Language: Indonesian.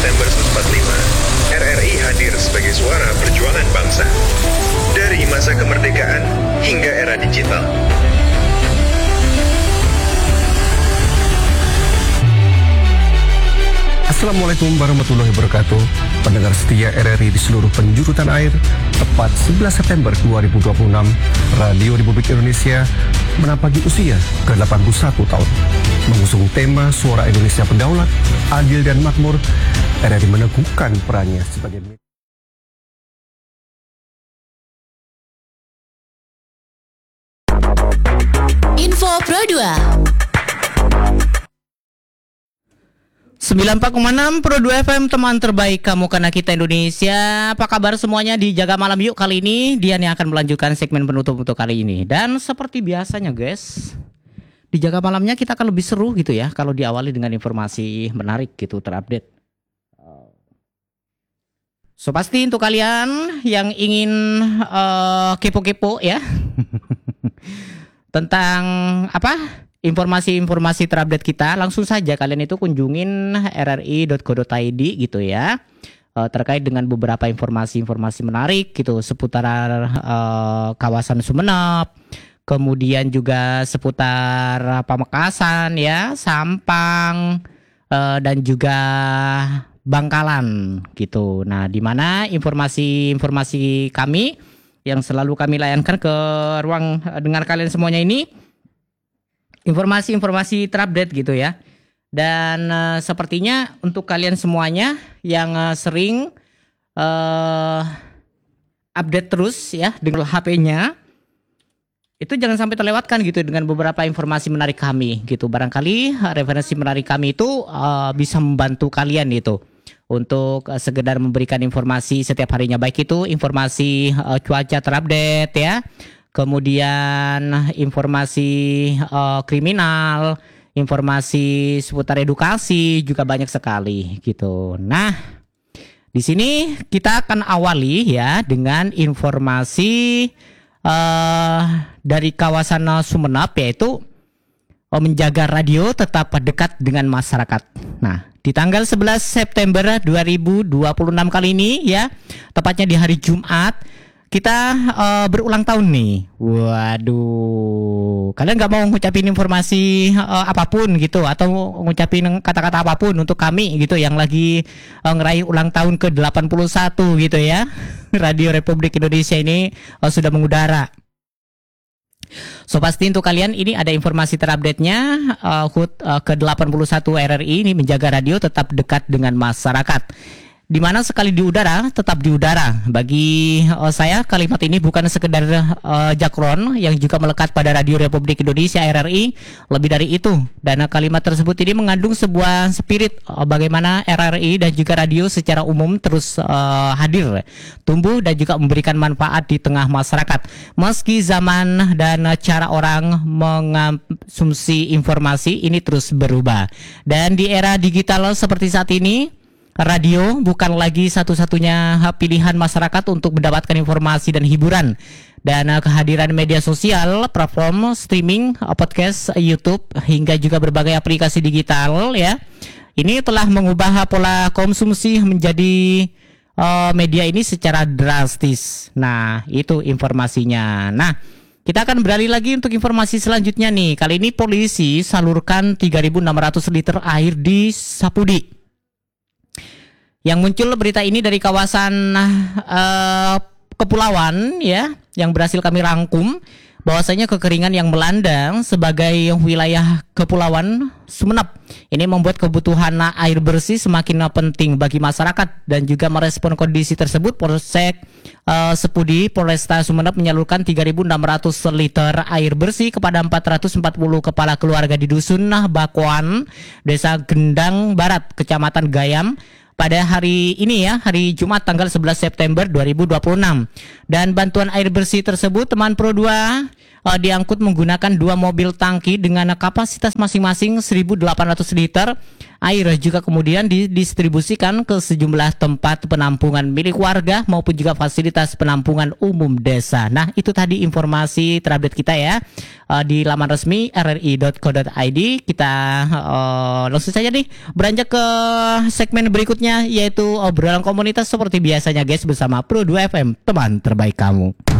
September 1945, RRI hadir sebagai suara perjuangan bangsa. Dari masa kemerdekaan hingga era digital. Assalamualaikum warahmatullahi wabarakatuh. Pendengar setia RRI di seluruh penjuru tanah air, tepat 11 September 2026, Radio Republik Indonesia menapaki usia ke-81 tahun. Mengusung tema Suara Indonesia Berdaulat, Adil dan Makmur, RRI meneguhkan perannya sebagai Info Pro 2 94,6 Pro 2 FM, teman terbaik kamu karena kita Indonesia. Apa kabar semuanya di Jaga Malam Yuk? Kali ini Dian yang akan melanjutkan segmen penutup untuk kali ini. Dan seperti biasanya guys, di Jaga Malamnya kita akan lebih seru gitu ya kalau diawali dengan informasi menarik gitu, terupdate. So pasti untuk kalian yang ingin kepo-kepo ya tentang apa? Informasi-informasi terupdate kita, langsung saja kalian itu kunjungin rri.co.id gitu ya, terkait dengan beberapa informasi-informasi menarik gitu seputar kawasan Sumeneb, kemudian juga seputar Pamekasan ya, Sampang, dan juga Bangkalan gitu. Nah, di mana informasi-informasi kami yang selalu kami layankan ke ruang dengar kalian semuanya ini, informasi-informasi terupdate gitu ya. Dan sepertinya untuk kalian semuanya yang sering update terus ya dengan HP-nya, itu jangan sampai terlewatkan gitu dengan beberapa informasi menarik kami gitu. Barangkali referensi menarik kami itu bisa membantu kalian gitu untuk sekedar memberikan informasi setiap harinya, baik itu informasi cuaca terupdate ya, kemudian informasi kriminal, informasi seputar edukasi juga banyak sekali gitu. Nah, di sini kita akan awali ya dengan informasi dari kawasan Sumeneb, yaitu menjaga radio tetap dekat dengan masyarakat. Nah, di tanggal 11 September 2026 kali ini ya, tepatnya di hari Jumat, kita berulang tahun nih. Waduh, kalian gak mau ngucapin informasi apapun gitu, atau ngucapin kata-kata apapun untuk kami gitu yang lagi ngeraih ulang tahun ke-81 gitu ya. Radio Republik Indonesia ini sudah mengudara. So pasti untuk kalian ini ada informasi terupdate-nya, HUT ke-81 RRI ini menjaga radio tetap dekat dengan masyarakat. Di mana sekali di udara, tetap di udara. Bagi saya kalimat ini bukan sekedar jakron yang juga melekat pada Radio Republik Indonesia RRI, lebih dari itu. Dan kalimat tersebut ini mengandung sebuah spirit bagaimana RRI dan juga radio secara umum terus hadir, tumbuh dan juga memberikan manfaat di tengah masyarakat. Meski zaman dan cara orang mengonsumsi informasi ini terus berubah. Dan di era digital seperti saat ini, radio bukan lagi satu-satunya pilihan masyarakat untuk mendapatkan informasi dan hiburan. Dan kehadiran media sosial, platform streaming, podcast, YouTube, hingga juga berbagai aplikasi digital ya, ini telah mengubah pola konsumsi menjadi media ini secara drastis. Nah, itu informasinya. Nah, kita akan beralih lagi untuk informasi selanjutnya nih. Kali ini polisi salurkan 3.600 liter air di Sapudi. Yang muncul berita ini dari kawasan kepulauan ya, yang berhasil kami rangkum bahwasanya kekeringan yang melanda sebagai wilayah kepulauan Sumeneb ini membuat kebutuhan air bersih semakin penting bagi masyarakat. Dan juga merespon kondisi tersebut, Polsek Sepudi Polresta Sumeneb menyalurkan 3.600 liter air bersih kepada 440 kepala keluarga di Dusun Bakoan, Desa Gendang Barat, Kecamatan Gayam, pada hari ini ya, hari Jumat tanggal 11 September 2026. Dan bantuan air bersih tersebut, teman Pro 2, diangkut menggunakan 2 mobil tangki dengan kapasitas masing-masing 1.800 liter. Air juga kemudian didistribusikan ke sejumlah tempat penampungan milik warga maupun juga fasilitas penampungan umum desa. Nah, itu tadi informasi terupdate kita ya di laman resmi rri.co.id. Kita langsung saja nih beranjak ke segmen berikutnya, yaitu obrolan komunitas seperti biasanya guys, bersama Pro 2 FM, teman terbaik kamu.